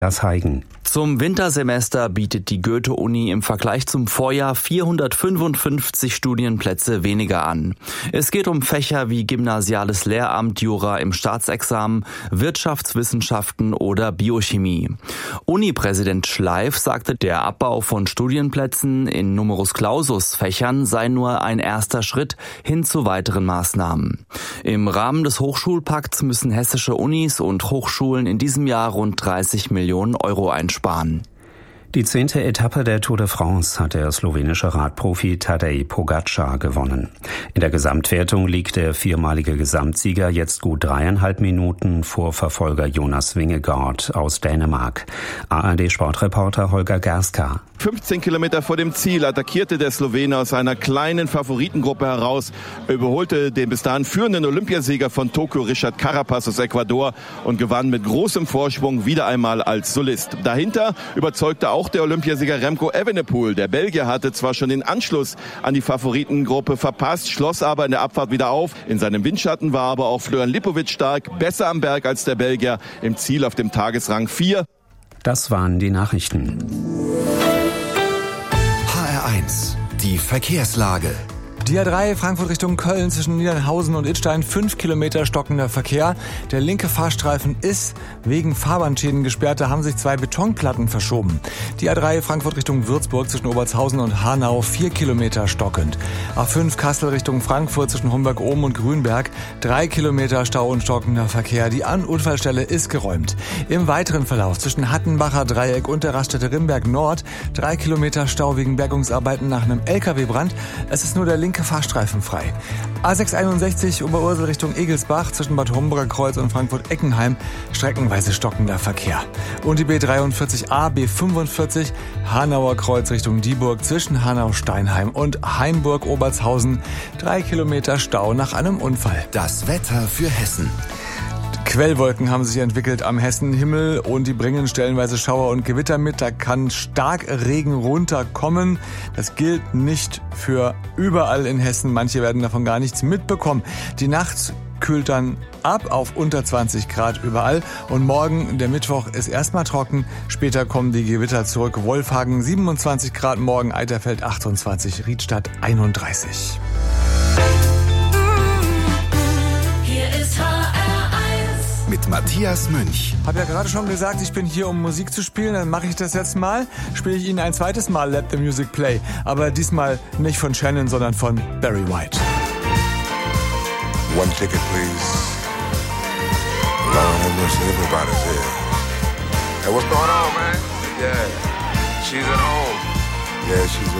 Das Heigen. Zum Wintersemester bietet die Goethe-Uni im Vergleich zum Vorjahr 455 Studienplätze weniger an. Es geht um Fächer wie Gymnasiales Lehramt, Jura im Staatsexamen, Wirtschaftswissenschaften oder Biochemie. Uni-Präsident Schleif sagte, der Abbau von Studienplätzen in Numerus Clausus-Fächern sei nur ein erster Schritt hin zu weiteren Maßnahmen. Im Rahmen des Hochschulpakts müssen hessische Unis und Hochschulen in diesem Jahr rund 30 Millionen Euro einsparen. Die 10. Etappe der Tour de France hat der slowenische Radprofi Tadej Pogačar gewonnen. In der Gesamtwertung liegt der viermalige Gesamtsieger jetzt gut 3,5 Minuten vor Verfolger Jonas Vingegaard aus Dänemark. ARD-Sportreporter Holger Gerska. 15 Kilometer vor dem Ziel attackierte der Slowene aus einer kleinen Favoritengruppe heraus, überholte den bis dahin führenden Olympiasieger von Tokio Richard Carapaz aus Ecuador und gewann mit großem Vorsprung wieder einmal als Solist. Dahinter überzeugte auch der Olympiasieger Remco Evenepoel. Der Belgier hatte zwar schon den Anschluss an die Favoritengruppe verpasst, schloss aber in der Abfahrt wieder auf. In seinem Windschatten war aber auch Florian Lipovic stark, besser am Berg als der Belgier, im Ziel auf dem Tagesrang 4. Das waren die Nachrichten. HR1, die Verkehrslage. Die A3 Frankfurt Richtung Köln zwischen Niedernhausen und Idstein 5 Kilometer stockender Verkehr. Der linke Fahrstreifen ist wegen Fahrbahnschäden gesperrt. Da haben sich 2 Betonplatten verschoben. Die A3 Frankfurt Richtung Würzburg zwischen Obertshausen und Hanau 4 Kilometer stockend. A5 Kassel Richtung Frankfurt zwischen Homberg-Ohm und Grünberg 3 Kilometer Stau und stockender Verkehr. Die Unfallstelle ist geräumt. Im weiteren Verlauf zwischen Hattenbacher Dreieck und der Raststätte Rimberg Nord 3 Kilometer Stau wegen Bergungsarbeiten nach einem LKW-Brand. Es ist nur der linke Fahrstreifen frei. A661 Oberursel Richtung Egelsbach zwischen Bad Homburger Kreuz und Frankfurt-Eckenheim streckenweise stockender Verkehr. Und die B43a, B45 Hanauer Kreuz Richtung Dieburg zwischen Hanau-Steinheim und Hainburg-Obertshausen 3 Kilometer Stau nach einem Unfall. Das Wetter für Hessen. Quellwolken haben sich entwickelt am Hessenhimmel und die bringen stellenweise Schauer und Gewitter mit. Da kann stark Regen runterkommen. Das gilt nicht für überall in Hessen. Manche werden davon gar nichts mitbekommen. Die Nacht kühlt dann ab auf unter 20 Grad überall. Und morgen, der Mittwoch, ist erstmal trocken. Später kommen die Gewitter zurück. Wolfhagen 27 Grad morgen, Eiterfeld 28, Riedstadt 31. Mit Matthias Münch. Hab ja gerade schon gesagt, ich bin hier, um Musik zu spielen. Dann mache ich das jetzt mal. Spiele ich Ihnen ein zweites Mal Let the Music Play. Aber diesmal nicht von Shannon, sondern von Barry White. One ticket, please. Lord have mercy, everybody's here. Hey, what's going on, man? Yeah, she's at home. Yeah, she's